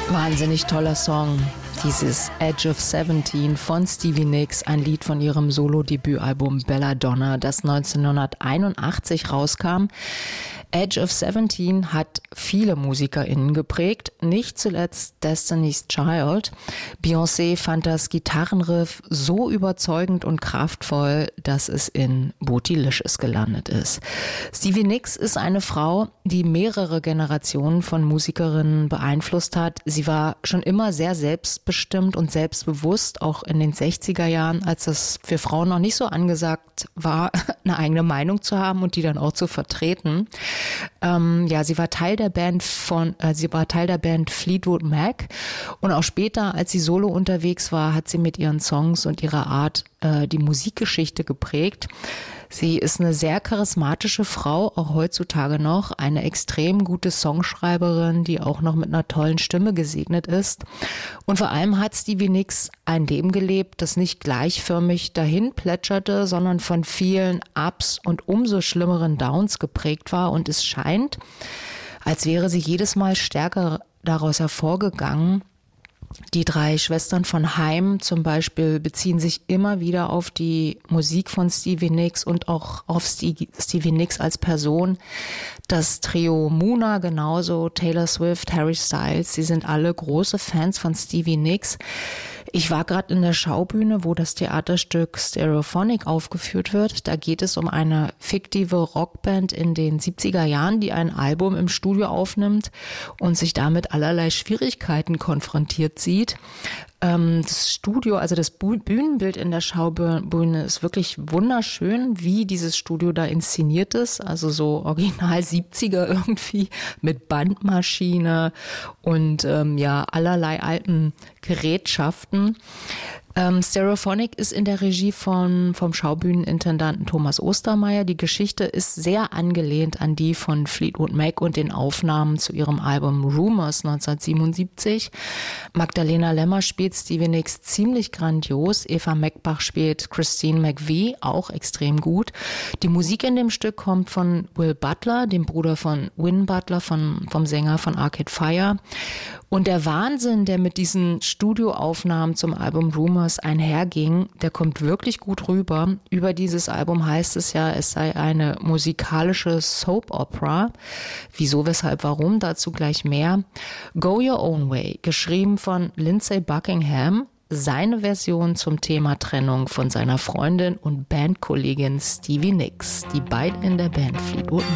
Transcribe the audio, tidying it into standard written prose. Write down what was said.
Wahnsinnig toller Song. Dieses Edge of 17 von Stevie Nicks, ein Lied von ihrem Solo-Debütalbum Belladonna, das 1981 rauskam. Edge of 17 hat viele MusikerInnen geprägt, nicht zuletzt Destiny's Child. Beyoncé fand das Gitarrenriff so überzeugend und kraftvoll, dass es in Bootylicious gelandet ist. Stevie Nicks ist eine Frau, die mehrere Generationen von Musikerinnen beeinflusst hat. Sie war schon immer sehr selbstbestimmt und selbstbewusst, auch in den 60er Jahren, als es für Frauen noch nicht so angesagt war, eine eigene Meinung zu haben und die dann auch zu vertreten. Sie war Teil der Band Fleetwood Mac, und auch später, als sie solo unterwegs war, hat sie mit ihren Songs und ihrer Art die Musikgeschichte geprägt. Sie ist eine sehr charismatische Frau, auch heutzutage noch, eine extrem gute Songschreiberin, die auch noch mit einer tollen Stimme gesegnet ist. Und vor allem hat Stevie Nicks ein Leben gelebt, das nicht gleichförmig dahin plätscherte, sondern von vielen Ups und umso schlimmeren Downs geprägt war. Und es scheint, als wäre sie jedes Mal stärker daraus hervorgegangen. Die 3 Schwestern von Haim zum Beispiel beziehen sich immer wieder auf die Musik von Stevie Nicks und auch auf Stevie Nicks als Person. Das Trio Muna genauso, Taylor Swift, Harry Styles, sie sind alle große Fans von Stevie Nicks. Ich war gerade in der Schaubühne, wo das Theaterstück Stereophonic aufgeführt wird. Da geht es um eine fiktive Rockband in den 70er Jahren, die ein Album im Studio aufnimmt und sich damit allerlei Schwierigkeiten konfrontiert sieht. Das Studio, also das Bühnenbild in der Schaubühne ist wirklich wunderschön, wie dieses Studio da inszeniert ist. Also so original 70er irgendwie mit Bandmaschine und allerlei alten Gerätschaften. Stereophonic ist in der Regie vom Schaubühnenintendanten Thomas Ostermeier. Die Geschichte ist sehr angelehnt an die von Fleetwood Mac und den Aufnahmen zu ihrem Album Rumors 1977. Magdalena Lemmer spielt Stevie Nicks ziemlich grandios. Eva Meckbach spielt Christine McVie, auch extrem gut. Die Musik in dem Stück kommt von Will Butler, dem Bruder von Win Butler, vom Sänger von Arcade Fire. Und der Wahnsinn, der mit diesen Studioaufnahmen zum Album Rumors einherging, der kommt wirklich gut rüber. Über dieses Album heißt es ja, es sei eine musikalische Soap-Opera. Wieso, weshalb, warum? Dazu gleich mehr. Go Your Own Way, geschrieben von Lindsey Buckingham. Seine Version zum Thema Trennung von seiner Freundin und Bandkollegin Stevie Nicks. Die beiden in der Band Fleetwood Mac.